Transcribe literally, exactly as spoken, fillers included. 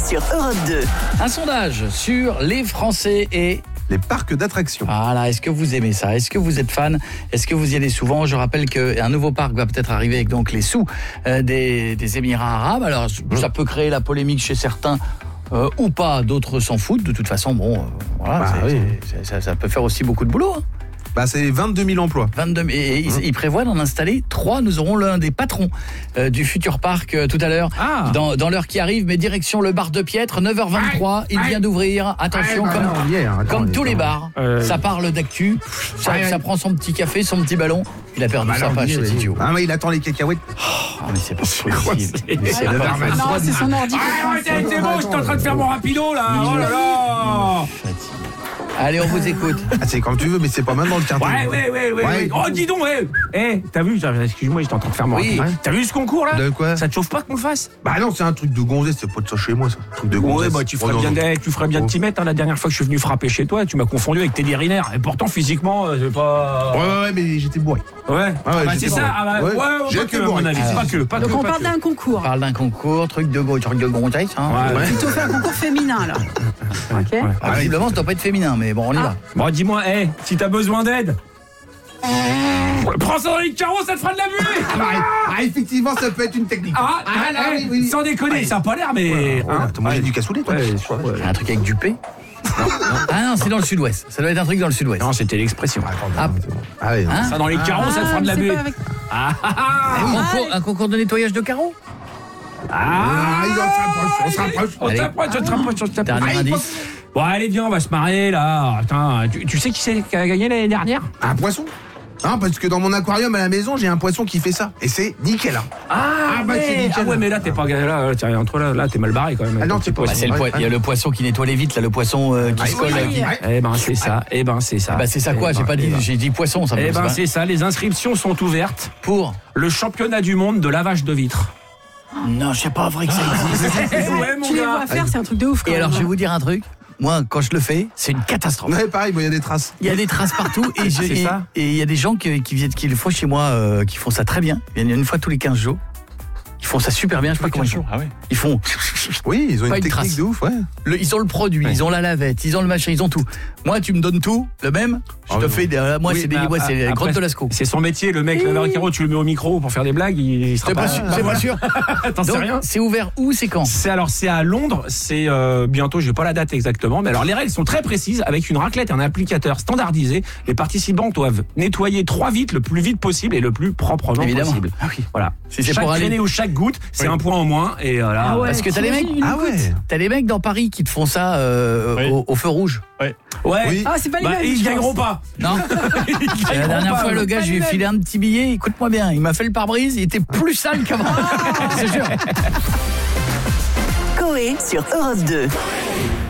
sur Europe deux. Un sondage sur les Français et les parcs d'attractions. Voilà, est-ce que vous aimez ça? Est-ce que vous êtes fan? Est-ce que vous y allez souvent? Je rappelle qu'un nouveau parc va peut-être arriver avec donc les sous euh, des, des Émirats Arabes. Alors, ça peut créer la polémique chez certains euh, ou pas, d'autres s'en foutent. De toute façon, bon, euh, voilà, bah, c'est, oui. c'est, ça, ça peut faire aussi beaucoup de boulot. Hein. Bah, c'est vingt-deux mille emplois. vingt-deux Et ils, Mmh. ils prévoient d'en installer trois. Nous aurons l'un des patrons euh, du futur parc euh, tout à l'heure, Ah. dans, dans l'heure qui arrive, mais direction le bar de Piètre, neuf heures vingt-trois. Il vient d'ouvrir. Attention, Ah, comme, bah, on y est, hein. Attends, comme on est tous les quand bars, Euh. ça parle d'actu. Ça, Ouais, ouais. ça prend son petit café, son petit ballon. Il a perdu Bah, sa là, on page, y est, cet vas-y. idiot. Ah, mais il attend les cacahuètes. Ah, mais c'est pas quoi, possible. c'est- Mais c'est Ah, pas bah, possible. Non, c'est son ordi. Ah, arrêtez, c'est bon, j'étais en train de faire mon rapido là. Oh là là. Allez, on vous écoute. Ah, c'est comme tu veux, mais c'est pas maintenant le quartier. Ouais, ouais, ouais, ouais. Ouais. ouais. Oh, dis donc, ouais. Eh, t'as vu, excuse-moi, j'étais en train de faire mon Oui. rapido. T'as vu ce concours là? De quoi? Ça te chauffe pas qu'on le fasse? Bah non, c'est un truc de gonzesse, c'est pas de ça chez moi, ça. Un truc de gonzesse. Ouais, bah tu ferais Oh, non, bien, non. de- tu ferais bien de t'y mettre. Hein. La dernière fois que je suis venu frapper chez toi, tu m'as confondu avec Teddy Riner. Et pourtant, physiquement, euh, c'est pas. Ouais, ouais, ouais, mais j'étais bourré. Ouais. ouais, Ah bah, j'étais c'est ça. bourré. Ah bah, Ouais, ouais, ouais, j'ai pas été que, à bourré. mon avis. Alors, Pas que, pas Donc que. on pas parle que. d'un concours. On parle d'un concours, truc de go, truc de gonzesse. Hein. Ouais. Ouais. Plutôt fait un concours féminin là. Ok. Ouais. Ah, visiblement, ça doit pas être féminin, mais bon, on y va. Bon, dis-moi, hey, si t'as besoin d'aide. Prends ça dans les carreaux, ça te fera de la buée. Ah, ah, effectivement, ça peut être une technique. Ah, Ah, là, eh, oui, oui. sans déconner, ça a pas l'air, mais. Ouais, hein. t'as mangé du cassoulet, toi? Ouais, je crois, ouais. Un truc avec du P. Ah non, c'est dans le sud-ouest. Ça doit être un truc dans le sud-ouest. Non, c'était l'expression. Ah, Ah, ouais, non. hein Ça dans les carreaux, ça te fera de la c'est buée. pas avec- Ah, ah, ah. un, concours, un concours de nettoyage de carreaux. Ah, ils en s'approchent, on s'approche. On Allez. t'approche, on t'approche, on t'approche. Dernier Ah, il indice. Bon, allez, viens, on va se marrer là. Attends, tu, tu sais qui c'est qui a gagné l'année dernière? Un poisson? Non, parce que dans mon aquarium à la maison, j'ai un poisson qui fait ça. Et c'est nickel. Hein. Ah, bah, c'est ouais. nickel. Ah ouais, mais là, t'es pas. Là, là, t'es entre là, là, t'es mal barré quand même. Ah non, Ton t'es petit pas- Bah, c'est le Ouais, poi- ouais. Il y a le poisson qui nettoie les vitres, là, le poisson euh, qui Ah, se colle. oui, euh, qui- oui. Eh ben, c'est ça. Eh ben, c'est ça. Bah, c'est ça quoi? Eh J'ai ben, pas dit, eh ben. j'ai dit poisson, ça me Eh c'est ben, pas- c'est ça. Les inscriptions sont ouvertes. Pour. Le championnat du monde de lavage de vitres. Non, c'est pas vrai que ça existe. Ouais, mon Tu les gars. vois faire, c'est un truc de ouf. quand Et alors, même. je vais vous dire un truc. Moi, quand je le fais, c'est une catastrophe. Ouais, pareil, il y a des traces. Il y a des traces partout et je- C'est et- ça. et il y a des gens qui, qui viennent, qui le font chez moi, euh, qui font ça très bien. Il y en a une fois tous les quinze jours. Ils font ça super bien. Je sais pas comment ils font. Ah ouais. Ils font. Oui, ils ont Pas une une technique trace. de ouf, ouais. Le- ils ont le produit, Ouais. ils ont la lavette, ils ont le machin, ils ont tout. Moi, tu me donnes tout, le même. Je Ah te non. fais. Des, euh, moi, Oui, c'est des, bah, ouais, c'est les après, grottes de Lascaux. C'est son métier, le mec, laveur de carreaux, tu le mets au micro pour faire des blagues, il, il sera C'est pas, sûr- c'est pas sûr. T'en sais Donc, rien. c'est ouvert où, c'est quand? C'est alors c'est à Londres, c'est euh, bientôt, j'ai pas la date exactement, mais alors les règles sont très précises avec une raclette et un applicateur standardisé. Les participants doivent nettoyer trois vitres le plus vite possible et le plus proprement Évidemment. possible. Ah oui. Voilà. Si c'est chaque pour aller- traînée ou chaque goutte, c'est un point en moins et voilà. Ah ouais, Parce que t'as les mecs. t'imagines une Ah goutte. ouais. T'as les mecs dans Paris qui te font ça euh, Oui. au, au feu rouge. Ouais. Oui. Ah, c'est pas les Bah, mêmes. ils je gagneront pense. pas. Non. Ils La gagneront dernière pas. fois, le gars, je lui ai filé un petit billet. Écoute-moi bien, il m'a fait le pare-brise. Il était plus sale qu'avant. Je te jure. Coé sur Europe deux.